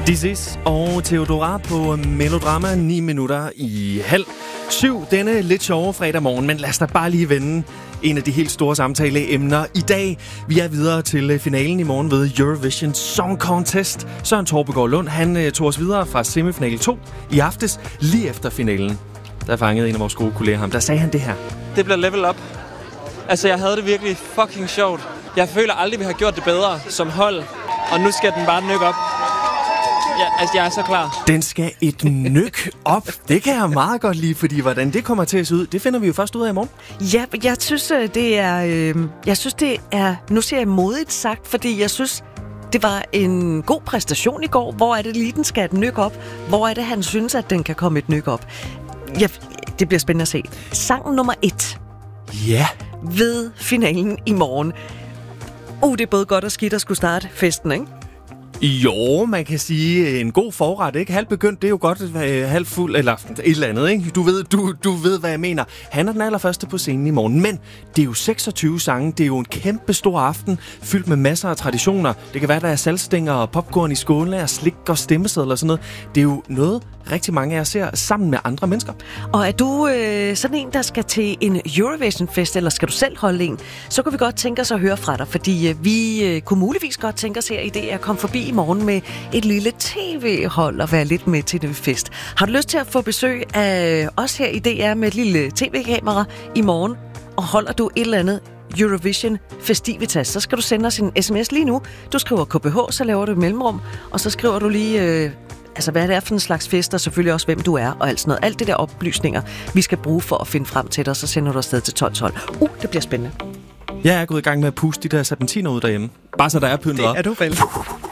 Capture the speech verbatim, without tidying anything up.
This is og Theodora på Melodrama, ni minutter i halv syv denne lidt sjove fredag morgen, men lad os da bare lige vende en af de helt store samtaleemner i dag. Vi er videre til finalen i morgen ved Eurovision Song Contest. Søren Torbegaard Lund, han tog os videre fra semifinale to i aftes, lige efter finalen. Der fangede en af vores gode kolleger ham. Der sagde han det her. Det bliver level up. Altså, jeg havde det virkelig fucking sjovt. Jeg føler aldrig, vi har gjort det bedre som hold, og nu skal den bare nykke op. Ja, altså, jeg er så klar. Den skal et nyk op. Det kan jeg meget godt lide, fordi hvordan det kommer til at se ud, det finder vi jo først ud af i morgen. Ja, jeg synes, det er... Øh, jeg synes, det er... Nu siger jeg modigt sagt, fordi jeg synes, det var en god præstation i går. Hvor er det lige, den skal et nyk op? Hvor er det, han synes, at den kan komme et nyk op? Ja, det bliver spændende at se. Sangen nummer et. Ja. Ved finalen i morgen. Uh, det er både godt og skidt at skulle starte festen, ikke? Jo, man kan sige en god forret, ikke? Halvt begyndt, det er jo godt øh, halvt fuld, eller et eller andet, ikke? Du ved, du, du ved, hvad jeg mener. Han er den allerførste på scenen i morgen, men det er jo seksogtyve sange, det er jo en kæmpe stor aften, fyldt med masser af traditioner. Det kan være, der er saltstænger og popcorn i skåle og slik og stemmesedler og sådan noget. Det er jo noget, rigtig mange af jer ser sammen med andre mennesker. Og er du øh, sådan en, der skal til en Eurovision-fest, eller skal du selv holde en, så kan vi godt tænke os at høre fra dig, fordi øh, vi øh, kunne muligvis godt tænke os her i det at komme forbi i morgen med et lille tv-hold og være lidt med til den fest. Har du lyst til at få besøg af os her i D R med et lille tv-kamera i morgen, og holder du et eller andet Eurovision Festivitas, så skal du sende os en sms lige nu. Du skriver K B H, så laver du et mellemrum, og så skriver du lige... Øh, Altså, hvad det er for en slags fest, og selvfølgelig også, hvem du er, og alt sådan noget. Alt det der oplysninger, vi skal bruge for at finde frem til dig, så sender du afsted til tolv tolv. Uh, det bliver spændende. Jeg er gået i gang med at puste de der serpentiner ud derhjemme. Bare så der er pyntet op. Det er du vel.